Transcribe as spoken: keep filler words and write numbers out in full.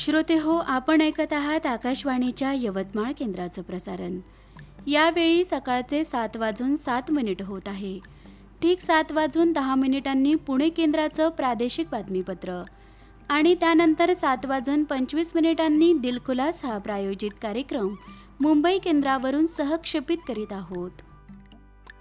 श्रोते हो, आपण ऐकत आहात आकाशवाणीच्या यवतमाळ केंद्राचं प्रसारण. यावेळी सकाळचे सात वाजून सात मिनिट होत आहे. ठीक सात वाजून दहा मिनिटांनी पुणे केंद्राचं प्रादेशिक बातमीपत्र आणि त्यानंतर सात वाजून पंचवीस मिनिटांनी दिलखुलास हा प्रायोजित कार्यक्रम मुंबई केंद्रावरून सहक्षेपित करीत आहोत.